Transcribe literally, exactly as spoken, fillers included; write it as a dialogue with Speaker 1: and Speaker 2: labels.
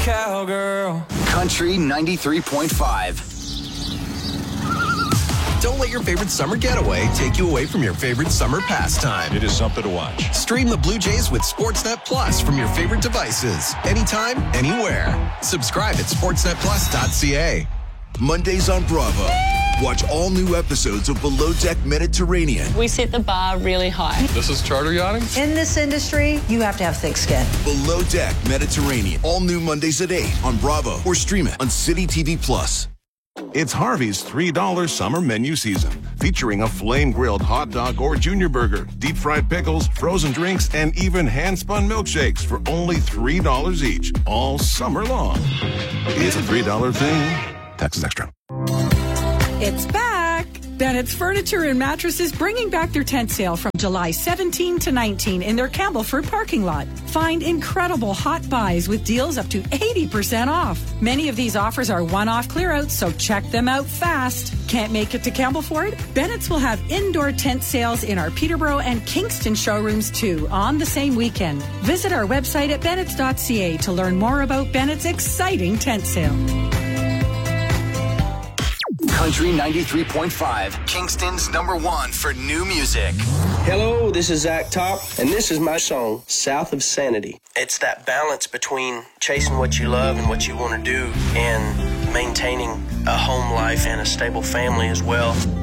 Speaker 1: cowgirl.
Speaker 2: Country ninety-three point five.
Speaker 3: Don't let your favorite summer getaway take you away from your favorite summer pastime.
Speaker 4: It is something to watch.
Speaker 3: Stream the Blue Jays with Sportsnet Plus from your favorite devices. Anytime, anywhere. Subscribe at sportsnet plus dot c a.
Speaker 5: Mondays on Bravo. Watch all new episodes of Below Deck Mediterranean.
Speaker 6: We set the bar really high.
Speaker 4: This is charter yachting?
Speaker 7: In this industry, you have to have thick skin.
Speaker 5: Below Deck Mediterranean. All new Mondays at eight on Bravo or stream it on City T V Plus.
Speaker 8: It's Harvey's three dollar summer menu season, featuring a flame-grilled hot dog or junior burger, deep-fried pickles, frozen drinks, and even hand-spun milkshakes for only three dollars each, all summer long. It's a three dollar thing. Taxes extra.
Speaker 9: It's back! Bennett's Furniture and Mattresses bringing back their tent sale from July seventeenth to nineteenth in their Campbellford parking lot. Find incredible hot buys with deals up to eighty percent off. Many of these offers are one-off clearouts, so check them out fast. Can't make it to Campbellford? Bennett's will have indoor tent sales in our Peterborough and Kingston showrooms too on the same weekend. Visit our website at bennetts dot c a to learn more about Bennett's exciting tent sale.
Speaker 2: Country ninety-three point five, Kingston's number one for new music.
Speaker 10: Hello, this is Zach Top, and this is my song, South of Sanity. It's that balance between chasing what you love and what you want to do and maintaining a home life and a stable family as well.